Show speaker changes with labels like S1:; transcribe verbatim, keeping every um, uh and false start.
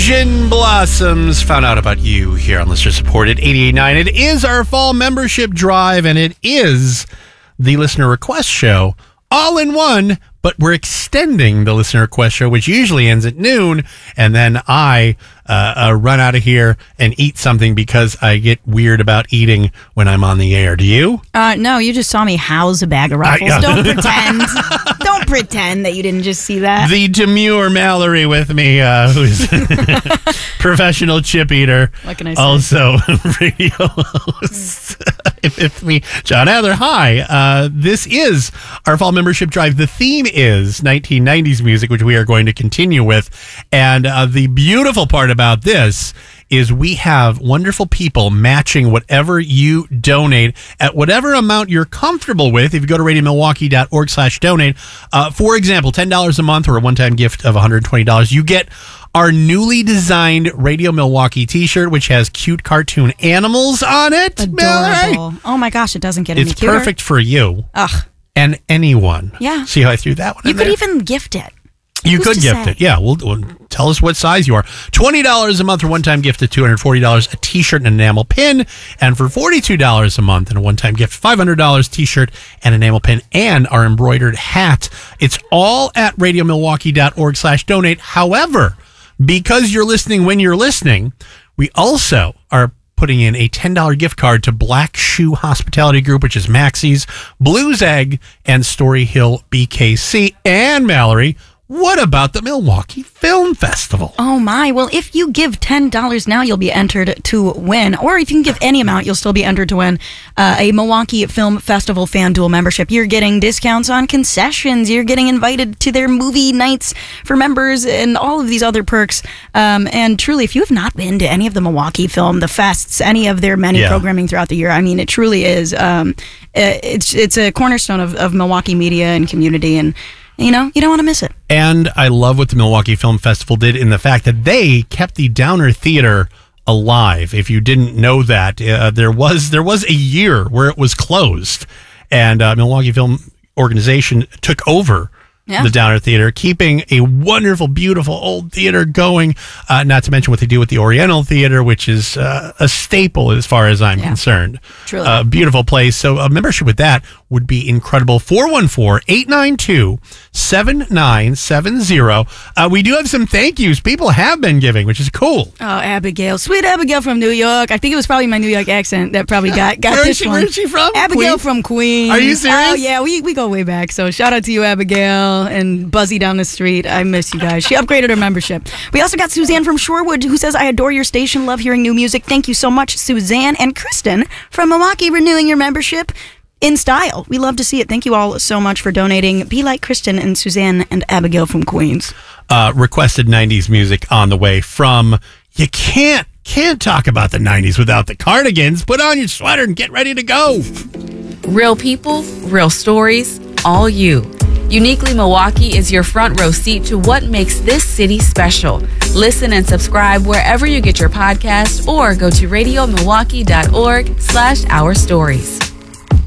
S1: Gin Blossoms found out about you here on Listener Supported eighty-eight point nine. It is our fall membership drive, and it is the listener request show all in one, but we're extending the listener request show, which usually ends at noon, and then I uh, uh, run out of here and eat something because I get weird about eating when I'm on the air. Do you?
S2: Uh, no, you just saw me house a bag of Ruffles. I, uh, Don't pretend. Don't pretend that you didn't just see that.
S1: The demure Mallory with me, uh, who's professional chip eater.
S2: What can I say?
S1: Also radio host. With me, John Adler. Hi. Uh, this is our fall membership drive. The theme is nineteen nineties music, which we are going to continue with. And uh, the beautiful part about this is we have wonderful people matching whatever you donate at whatever amount you're comfortable with. If you go to radio milwaukee dot org slash donate, uh, for example, ten dollars a month or a one-time gift of one hundred twenty dollars, you get our newly designed Radio Milwaukee t-shirt, which has cute cartoon animals on it.
S2: Adorable. Oh my gosh, it doesn't get any
S1: It's
S2: cuter.
S1: perfect for you.
S2: Ugh.
S1: And anyone.
S2: Yeah.
S1: See how I threw that one
S2: You
S1: in
S2: could
S1: there?
S2: even gift it.
S1: You
S2: Who's
S1: could
S2: to
S1: gift
S2: say?
S1: it. Yeah. We'll, we'll tell us what size you are. twenty dollars a month for one-time gift of two hundred forty dollars, a t-shirt and an enamel pin. And for forty-two dollars a month and a one-time gift, five hundred dollars t-shirt and enamel pin and our embroidered hat. It's all at radio milwaukee dot org slash donate. However, because you're listening when you're listening, we also are putting in a ten dollars gift card to Black Shoe Hospitality Group, which is Maxie's, Blues Egg, and Story Hill B K C. And Mallory, what about the Milwaukee Film Festival?
S2: Oh my. Well, if you give ten dollars now, you'll be entered to win. Or if you can give any amount, you'll still be entered to win uh, a Milwaukee Film Festival fan duel membership. You're getting discounts on concessions. You're getting invited to their movie nights for members and all of these other perks. Um, and truly, if you have not been to any of the Milwaukee Film, the fests, any of their many
S1: Yeah.
S2: programming throughout the year, I mean, it truly is. Um, it's, it's a cornerstone of, of Milwaukee media and community. And you know, you don't want to miss it.
S1: And I love what the Milwaukee Film Festival did in the fact that they kept the Downer Theater alive. If you didn't know that, uh, there was there was a year where it was closed, and uh, Milwaukee Film Organization took over
S2: Yeah.
S1: the Downer Theater, keeping a wonderful, beautiful old theater going. Uh, not to mention what they do with the Oriental Theater, which is uh, a staple as far as I'm
S2: Yeah.
S1: concerned.
S2: Truly.
S1: Uh, beautiful place. So a membership with that would be incredible. four one four, eight nine two, seven nine seven zero. Uh, we do have some thank yous. People have been giving, which is cool.
S2: Oh, Abigail. Sweet Abigail from New York. I think it was probably my New York accent that probably got, got
S1: Where is
S2: this
S1: she-
S2: one.
S1: where is she from?
S2: Abigail
S1: Queens?
S2: from Queens.
S1: Are you serious?
S2: Oh, yeah. We, we go way back. So shout out to you, Abigail, and Buzzy down the street. I miss you guys. She upgraded her membership. We also got Suzanne from Shorewood who says, I adore your station. Love hearing new music. Thank you so much, Suzanne. And Kristen from Milwaukee renewing your membership in style. We love to see it. Thank you all so much for donating. Be like Kristen and Suzanne and Abigail from Queens.
S1: Uh, requested nineties music on the way from, you can't, can't talk about the nineties without the Cardigans. Put on your sweater and get ready to go.
S3: Real people, real stories, all you. Uniquely Milwaukee is your front row seat to what makes this city special. Listen and subscribe wherever you get your podcasts or go to radio milwaukee dot org slash our stories.